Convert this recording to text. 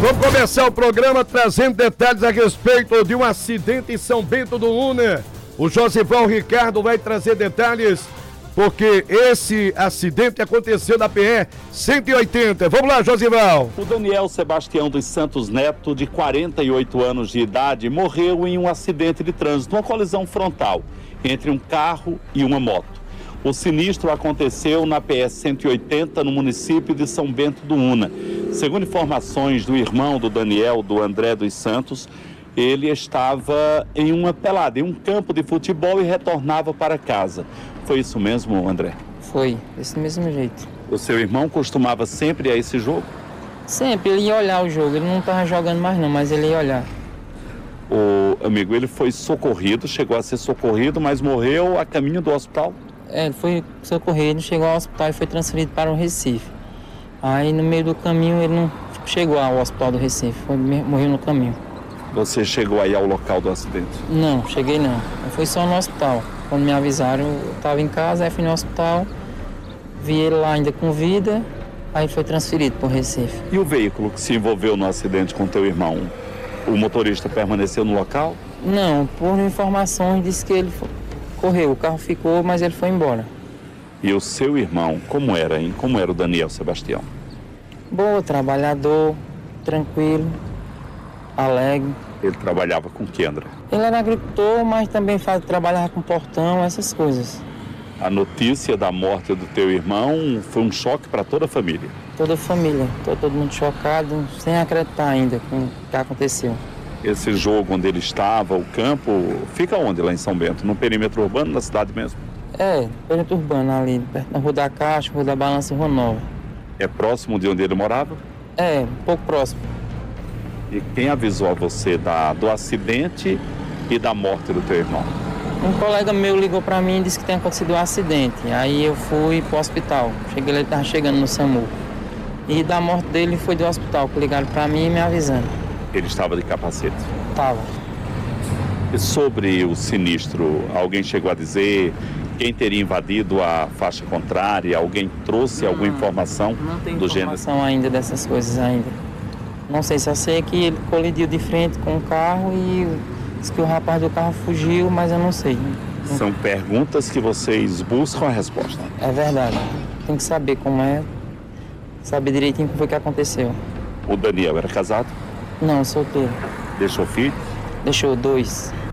Vamos começar o programa trazendo detalhes a respeito de um acidente em São Bento do Una. O Josival Ricardo vai trazer detalhes, porque esse acidente aconteceu na PE 180. Vamos lá, Josival. O Daniel Sebastião dos Santos Neto, de 48 anos de idade, morreu em um acidente de trânsito, uma colisão frontal entre um carro e uma moto. O sinistro aconteceu na PE 180, no município de São Bento do Una. Segundo informações do irmão do Daniel, do André dos Santos, ele estava em uma pelada, em um campo de futebol e retornava para casa. Foi isso mesmo, André? Foi, desse mesmo jeito. O seu irmão costumava sempre ir a esse jogo? Sempre, ele ia olhar o jogo, ele não estava jogando mais não, mas ele ia olhar. O amigo, ele foi socorrido, chegou a ser socorrido, mas morreu a caminho do hospital? Ele foi socorrido, chegou ao hospital e foi transferido para o Recife. Aí no meio do caminho ele não chegou ao hospital do Recife, morreu no caminho. Você chegou aí ao local do acidente? Não, cheguei não. Foi só no hospital. Quando me avisaram, eu estava em casa, aí fui no hospital, vi ele lá ainda com vida, aí foi transferido para o Recife. E o veículo que se envolveu no acidente com teu irmão? O motorista permaneceu no local? Não, por informações disse que ele correu, o carro ficou, mas ele foi embora. E o seu irmão, como era, hein? Como era o Daniel Sebastião? Boa, trabalhador, tranquilo, alegre. Ele trabalhava com o que, André? Ele era agricultor, mas também trabalhava com portão, essas coisas. A notícia da morte do teu irmão foi um choque para toda a família? Toda a família, todo mundo chocado, sem acreditar ainda com o que aconteceu. Esse jogo onde ele estava, o campo, fica onde lá em São Bento? No perímetro urbano, na cidade mesmo? Perímetro urbano ali, perto da Rua da Caixa, Rua da Balança e Rua Nova. É próximo de onde ele morava? Um pouco próximo. E quem avisou a você do acidente e da morte do teu irmão? Um colega meu ligou para mim e disse que tinha acontecido um acidente. Aí eu fui pro hospital. Cheguei lá, ele estava chegando no SAMU. E da morte dele foi do hospital, que ligaram para mim e me avisando. Ele estava de capacete? Tava. E sobre o sinistro, alguém chegou a dizer quem teria invadido a faixa contrária? Alguém trouxe alguma informação do gênero? Não tem informação ainda dessas coisas ainda. Não sei, só sei que ele colidiu de frente com o carro e disse que o rapaz do carro fugiu, mas eu não sei. São perguntas que vocês buscam a resposta. É verdade. Tem que saber como é, saber direitinho o que foi que aconteceu. O Daniel era casado? Não, solteiro. Deixou filho? Deixou 2.